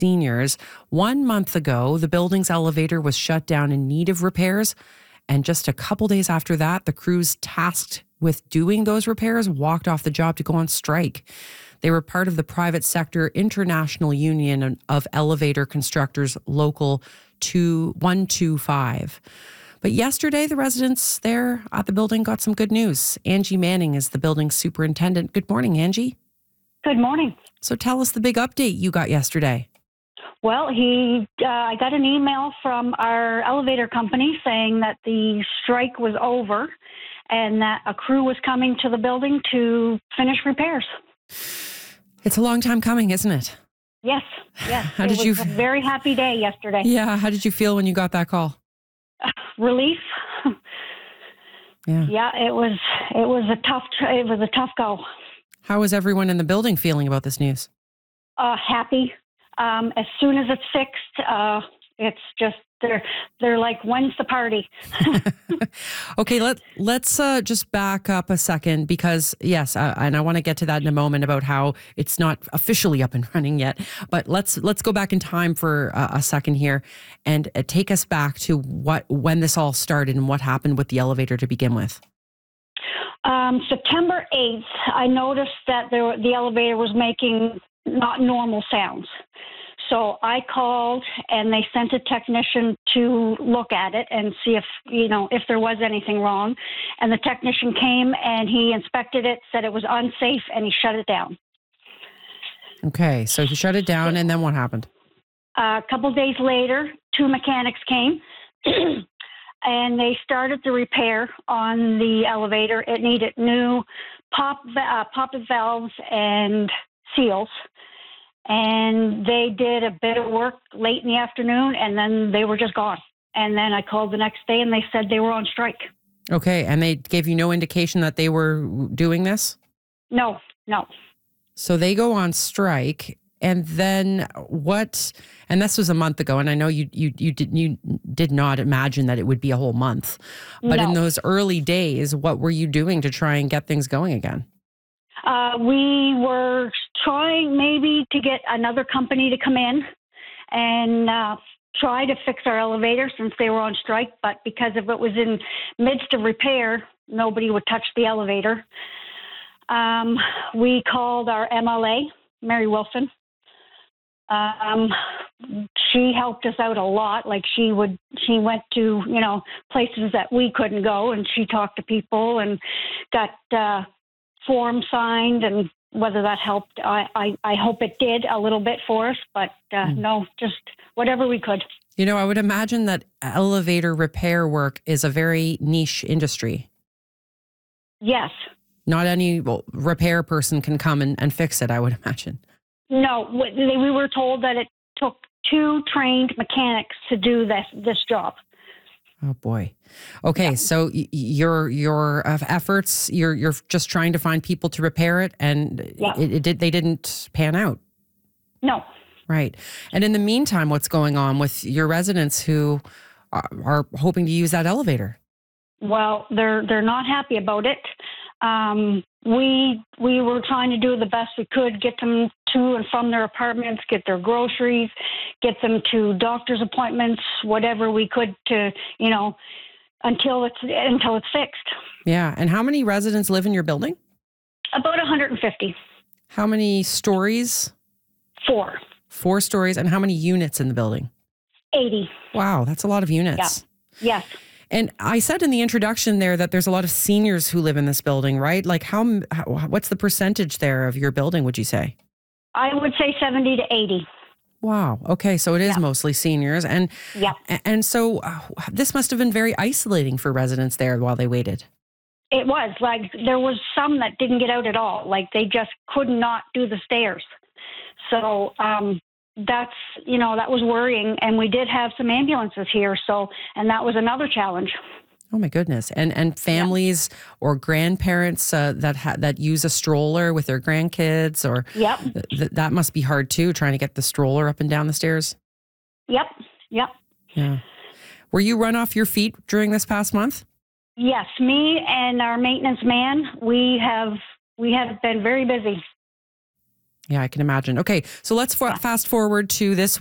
seniors. 1 month ago, the building's elevator was shut down in need of repairs. And just a couple days after that, the crews tasked with doing those repairs walked off the job to go on strike. They were part of the private sector International Union of Elevator Constructors Local 125. But yesterday, the residents there at the building got some good news. Angie Manning is the building superintendent. Good morning, Angie. Good morning. So tell us the big update you got yesterday. Well, I got an email from our elevator company saying that the strike was over and that a crew was coming to the building to finish repairs. It's a long time coming, isn't it? Yes. How did you? It was a very happy day yesterday. Yeah. How did you feel when you got that call? Relief. Yeah. Yeah. It was a tough go. How is everyone in the building feeling about this news? Happy. As soon as it's fixed, it's just they're like, when's the party? Okay, let's just back up a second because yes, and I want to get to that in a moment about how it's not officially up and running yet. But let's go back in time for a second here and take us back to when this all started and what happened with the elevator to begin with. September 8th, I noticed that the elevator was making not normal sounds. So I called and they sent a technician to look at it and see if there was anything wrong. And the technician came and he inspected it, said it was unsafe, and he shut it down. Okay, so he shut it down, and then what happened? A couple days later, 2 mechanics came and they started the repair on the elevator. It needed new poppet valves and seals. And they did a bit of work late in the afternoon, and then they were just gone. And then I called the next day, and they said they were on strike. Okay, and they gave you no indication that they were doing this? No. So they go on strike, and then what? And this was a month ago, and I know you did not imagine that it would be a whole month. But No. In those early days, what were you doing to try and get things going again? We were trying maybe to get another company to come in and try to fix our elevator since they were on strike. But because if it was in midst of repair, nobody would touch the elevator. We called our MLA, Mary Wilson. She helped us out a lot. Like she went to, places that we couldn't go, and she talked to people and got form signed, and whether that helped, I hope it did a little bit for us, but no, just whatever we could. I would imagine that elevator repair work is a very niche industry. Yes. Not any repair person can come and fix it, I would imagine. No, we were told that it took 2 trained mechanics to do this job. Oh boy. Okay, yeah. So your efforts, you're just trying to find people to repair it, and they didn't pan out. No. Right. And in the meantime, what's going on with your residents who are hoping to use that elevator? Well, they're not happy about it. We were trying to do the best we could, get them to and from their apartments, get their groceries, get them to doctor's appointments, whatever we could to, until it's fixed. Yeah. And how many residents live in your building? About 150. How many stories? 4. 4 stories. And how many units in the building? 80. Wow. That's a lot of units. Yeah. Yes. And I said in the introduction there that there's a lot of seniors who live in this building, right? Like what's the percentage there of your building, would you say? I would say 70 to 80. Wow. Okay. So it is mostly seniors. And so this must have been very isolating for residents there while they waited. It was. Like there was some that didn't get out at all. Like they just could not do the stairs. So that was worrying. And we did have some ambulances here. And that was another challenge. Oh my goodness. And families or grandparents that use a stroller with their grandkids or that must be hard too, trying to get the stroller up and down the stairs. Yep. Yeah. Were you run off your feet during this past month? Yes, me and our maintenance man, we have been very busy. Yeah, I can imagine. Okay, so let's fast forward to this